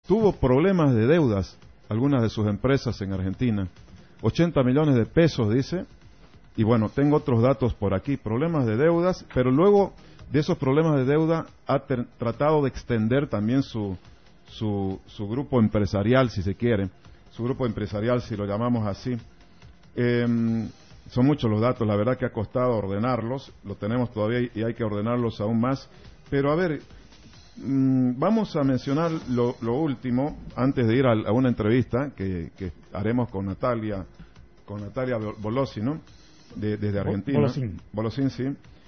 tuvo problemas de deudas, algunas de sus empresas en Argentina, 80 millones de pesos, dice, y bueno, tengo otros datos por aquí, problemas de deudas, pero luego de esos problemas de deuda ha tratado de extender también su grupo empresarial, si se quiere, su grupo empresarial, si lo llamamos así. Son muchos los datos, la verdad que ha costado ordenarlos, lo tenemos todavía y hay que ordenarlos aún más, pero a ver, vamos a mencionar lo último, antes de ir a una entrevista que haremos con Natalia Bolossi, ¿no? Desde Argentina. Bolosín, sí.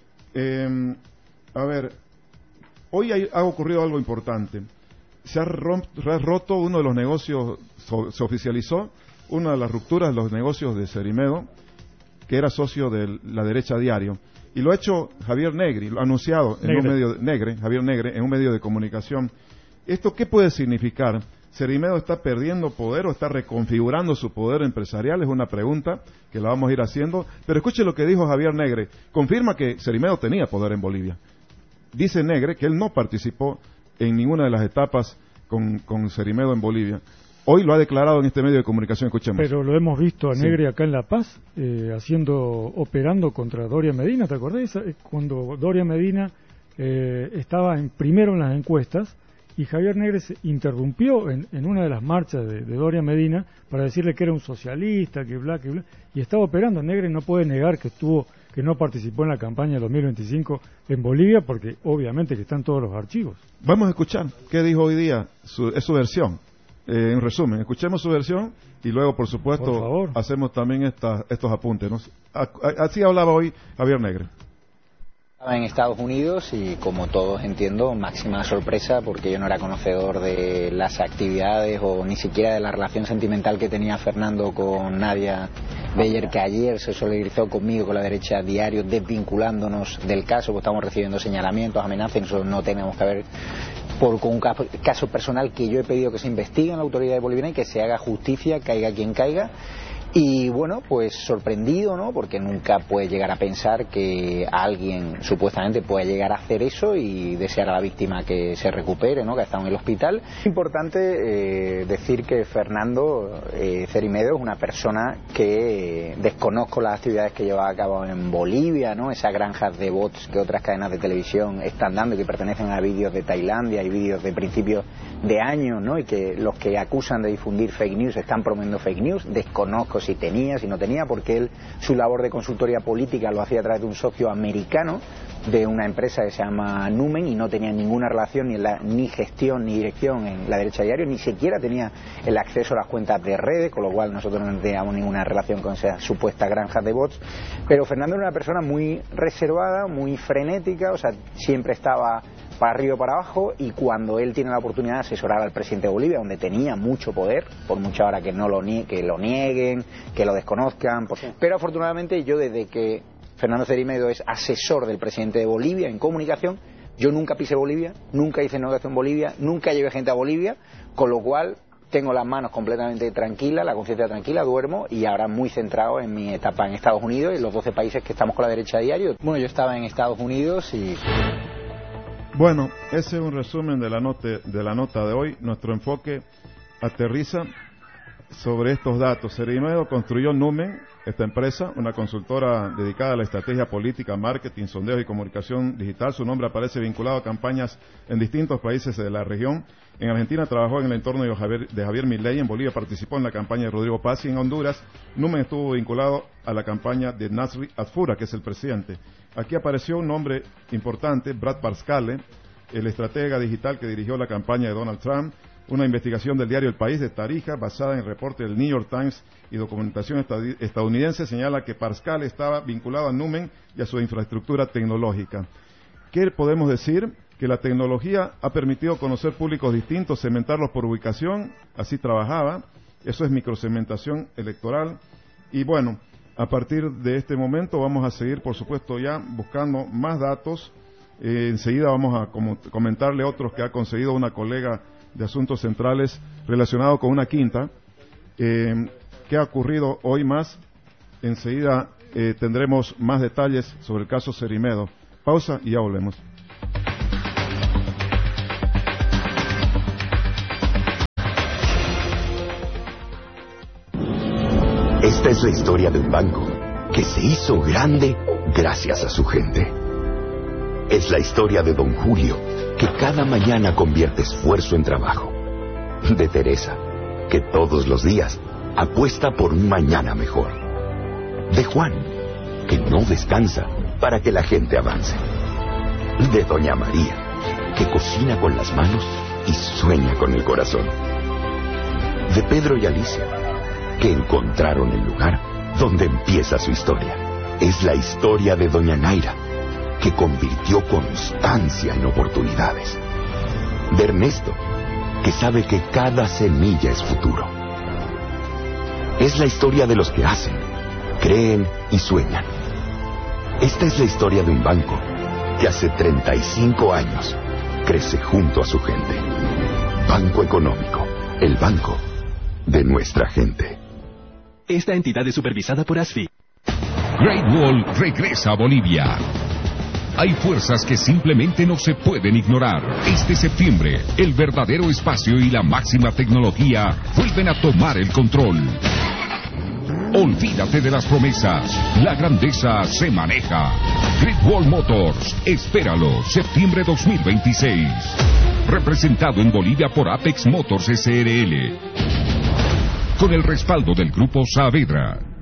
A ver, hoy ha ocurrido algo importante. Se ha roto uno de los negocios, se oficializó una de las rupturas de los negocios de Cerimedo, que era socio de La Derecha Diario, y lo ha hecho Javier Negri, lo ha anunciado en Javier Negre, en un medio de comunicación. ¿Esto qué puede significar? ¿Cerimedo está perdiendo poder o está reconfigurando su poder empresarial? Es una pregunta que la vamos a ir haciendo, pero escuche lo que dijo Javier Negre, confirma que Cerimedo tenía poder en Bolivia. Dice Negre que él no participó en ninguna de las etapas con Cerimedo en Bolivia. Hoy lo ha declarado en este medio de comunicación, escuchemos. Pero lo hemos visto a Negre acá en La Paz, operando contra Doria Medina, ¿te acordás? Cuando Doria Medina estaba primero en las encuestas, y Javier Negre se interrumpió en una de las marchas de Doria Medina para decirle que era un socialista, que bla, y estaba operando. Negre no puede negar que no participó en la campaña del 2025 en Bolivia, porque obviamente que están todos los archivos. Vamos a escuchar qué dijo hoy día, es su versión. En resumen, escuchemos su versión y luego, por supuesto, hacemos también estos apuntes, ¿no? Así hablaba hoy Javier Negre. Estaba en Estados Unidos y, como todos entiendo, máxima sorpresa, porque yo no era conocedor de las actividades o ni siquiera de la relación sentimental que tenía Fernando con Nadia Beyer, que ayer se solidarizó conmigo, con La Derecha Diario, desvinculándonos del caso, porque estamos recibiendo señalamientos, amenazas, y nosotros no tenemos que ver con un caso personal que yo he pedido que se investigue en la autoridad boliviana y que se haga justicia, caiga quien caiga. Y bueno, pues sorprendido, ¿no? Porque nunca puedes llegar a pensar que alguien supuestamente puede llegar a hacer eso y desear a la víctima que se recupere, ¿no? Que ha estado en el hospital. Es importante decir que Fernando Cerimedo es una persona que desconozco las actividades que lleva a cabo en Bolivia, ¿no? Esas granjas de bots que otras cadenas de televisión están dando y que pertenecen a vídeos de Tailandia y vídeos de principios de años, ¿no? Y que los que acusan de difundir fake news están promoviendo fake news. Desconozco si tenía, si no tenía, porque él su labor de consultoría política lo hacía a través de un socio americano de una empresa que se llama Numen, y no tenía ninguna relación ni gestión ni dirección en La Derecha Diario, ni siquiera tenía el acceso a las cuentas de redes, con lo cual nosotros no teníamos ninguna relación con esas supuestas granjas de bots. Pero Fernando era una persona muy reservada, muy frenética, o sea, siempre estaba para arriba y para abajo, y cuando él tiene la oportunidad de asesorar al presidente de Bolivia, donde tenía mucho poder, por mucha hora que lo nieguen, que lo desconozcan, pero afortunadamente yo, desde que Fernando Cerimedo es asesor del presidente de Bolivia en comunicación, yo nunca pisé Bolivia, nunca hice negocio en Bolivia, nunca llevé gente a Bolivia, con lo cual tengo las manos completamente tranquilas, la conciencia tranquila, duermo, y ahora muy centrado en mi etapa en Estados Unidos y en los 12 países que estamos con La Derecha Diario. Bueno, yo estaba en Estados Unidos y... Bueno, ese es un resumen de la nota de hoy. Nuestro enfoque aterriza sobre estos datos. Cerimedo construyó Numen, esta empresa, una consultora dedicada a la estrategia política, marketing, sondeo y comunicación digital. Su nombre aparece vinculado a campañas en distintos países de la región. En Argentina trabajó en el entorno de Javier Milei. En Bolivia participó en la campaña de Rodrigo Paz, y en Honduras Numen estuvo vinculado a la campaña de Nasri Atfura, que es el presidente. Aquí apareció un nombre importante, Brad Parscale, el estratega digital que dirigió la campaña de Donald Trump. Una investigación del diario El País de Tarija, basada en el reporte del New York Times y documentación estadounidense, señala que Parscale estaba vinculado a Numen y a su infraestructura tecnológica. ¿Qué podemos decir? Que la tecnología ha permitido conocer públicos distintos, segmentarlos por ubicación, así trabajaba. Eso es microsegmentación electoral. Y bueno, a partir de este momento vamos a seguir, por supuesto, ya buscando más datos. Enseguida vamos a comentarle otros que ha conseguido una colega de Asuntos Centrales relacionado con una quinta. ¿Qué ha ocurrido hoy más? Enseguida tendremos más detalles sobre el caso Cerimedo. Pausa y ya volvemos. Esta es la historia de un banco que se hizo grande gracias a su gente. Es la historia de don Julio, que cada mañana convierte esfuerzo en trabajo. De Teresa, que todos los días apuesta por un mañana mejor. De Juan, que no descansa para que la gente avance. De doña María, que cocina con las manos y sueña con el corazón. De Pedro y Alicia, que encontraron el lugar donde empieza su historia. Es la historia de doña Naira, que convirtió constancia en oportunidades. De Ernesto, que sabe que cada semilla es futuro. Es la historia de los que hacen, creen y sueñan. Esta es la historia de un banco que hace 35 años crece junto a su gente. Banco Económico, el banco de nuestra gente. Esta entidad es supervisada por ASFI. Great Wall regresa a Bolivia. Hay fuerzas que simplemente no se pueden ignorar. Este septiembre, el verdadero espacio y la máxima tecnología vuelven a tomar el control. Olvídate de las promesas. La grandeza se maneja. Great Wall Motors. Espéralo, septiembre 2026. Representado en Bolivia por Apex Motors SRL. Con el respaldo del Grupo Saavedra.